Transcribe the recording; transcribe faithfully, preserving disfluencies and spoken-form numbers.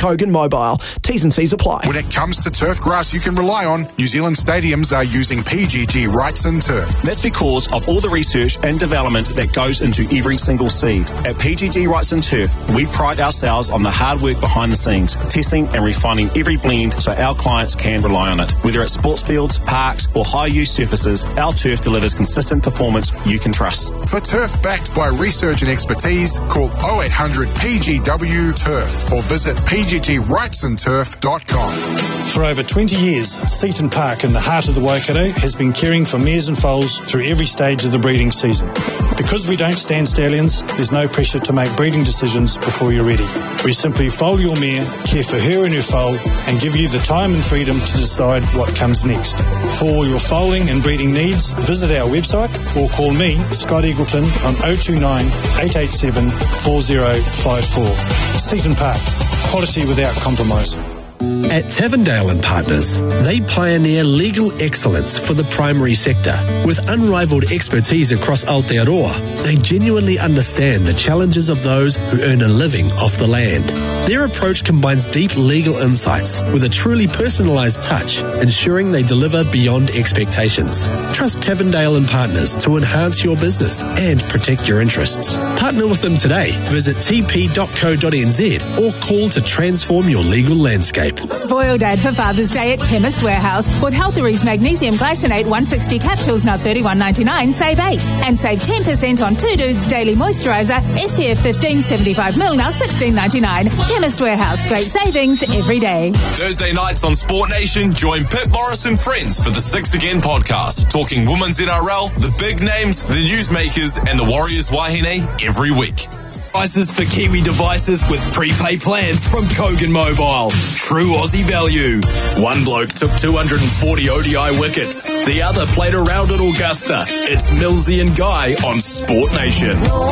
Kogan Mobile. T's and C's apply. When it comes to turf grass you can rely on, New Zealand stadiums are using P G G Wrightson Turf. That's because of all the research and development that goes into every single seed. At P G G Wrightson Turf, we pride ourselves on the hard work behind the scenes, testing and refining every blend so our clients can rely on it. Whether it's sports fields, parks or high-use surfaces, our turf delivers consistent performance you can trust. For turf backed by research and expertise, call oh eight hundred P G W Turf or visit p g g wrightson turf dot com. For over twenty years, Seaton Park in the heart of the Waikato has been caring for mares and foals through every stage of the breeding season. Because we don't stand stallions, there's no pressure to make breeding decisions before you're ready. We simply foal your mare, care for her and her foal, and give you the time and freedom to decide what comes next. For all your foaling and breeding needs, visit our website or call me, Scott Eagleton, on oh two nine, eight eight seven, four oh five four. Seaton Park, quality without compromise. At Tavendale and Partners, they pioneer legal excellence for the primary sector. With unrivaled expertise across Aotearoa, they genuinely understand the challenges of those who earn a living off the land. Their approach combines deep legal insights with a truly personalised touch, ensuring they deliver beyond expectations. Trust Tavendale and Partners to enhance your business and protect your interests. Partner with them today. Visit t p dot co dot n z or call to transform your legal landscape. Spoil Dad for Father's Day at Chemist Warehouse with Healthary's Magnesium Glycinate one hundred sixty capsules, now thirty-one ninety-nine, save eight. And save ten percent on Two Dudes Daily Moisturiser, S P F fifteen, seventy-five milliliters, now sixteen ninety-nine. Chemist Warehouse, great savings every day. Thursday nights on Sport Nation, join Pip Morris and friends for the Six Again podcast, talking women's N R L, the big names, the newsmakers, and the Warriors Wahine every week. Prices for Kiwi devices with prepaid plans from Kogan Mobile. True Aussie value. One bloke took two hundred forty O D I wickets. The other played around at Augusta. It's Millsy and Guy on Sport Nation.